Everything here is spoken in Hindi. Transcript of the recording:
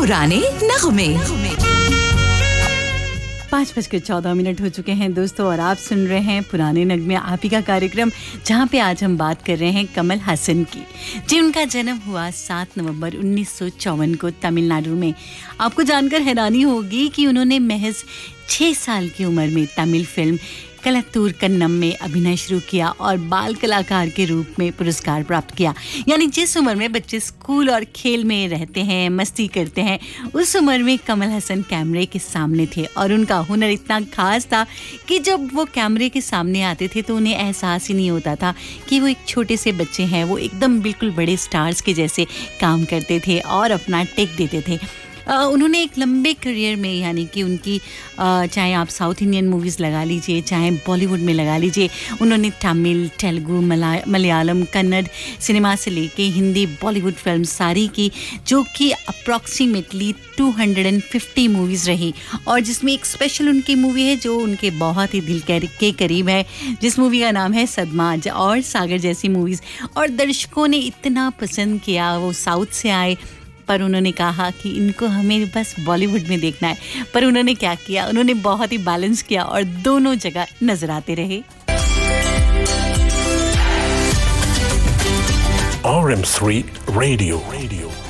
पुराने नगमे। 5:14 हो चुके हैं दोस्तों और आप सुन रहे हैं पुराने नगमे आप ही का कार्यक्रम, जहां पे आज हम बात कर रहे हैं कमल हसन की, जिनका जन्म हुआ 7 नवंबर 1954 को तमिलनाडु में। आपको जानकर हैरानी होगी कि उन्होंने महज 6 साल की उम्र में तमिल फिल्म कलत्तूर कन्नम में अभिनय शुरू किया और बाल कलाकार के रूप में पुरस्कार प्राप्त किया। यानी जिस उम्र में बच्चे स्कूल और खेल में रहते हैं, मस्ती करते हैं, उस उम्र में कमल हसन कैमरे के सामने थे और उनका हुनर इतना खास था कि जब वो कैमरे के सामने आते थे तो उन्हें एहसास ही नहीं होता था कि वो एक छोटे से बच्चे हैं। वो एकदम बिल्कुल बड़े स्टार्स के जैसे काम करते थे और अपना टेक देते थे। उन्होंने एक लंबे करियर में, यानी कि उनकी चाहे आप साउथ इंडियन मूवीज़ लगा लीजिए, चाहे बॉलीवुड में लगा लीजिए, उन्होंने तमिल, तेलुगु, मलयालम, कन्नड़ सिनेमा से लेके हिंदी, बॉलीवुड फिल्म सारी की, जो कि अप्रॉक्सीमेटली 250 मूवीज़ रही। और जिसमें एक स्पेशल उनकी मूवी है जो उनके बहुत ही दिल के करीब है, जिस मूवी का नाम है सदमा, और सागर जैसी मूवीज़। और दर्शकों ने इतना पसंद किया, वो साउथ से आए पर उन्होंने कहा कि इनको हमें बस बॉलीवुड में देखना है। पर उन्होंने क्या किया, उन्होंने बहुत ही बैलेंस किया और दोनों जगह नजर आते रहे। RM3 Radio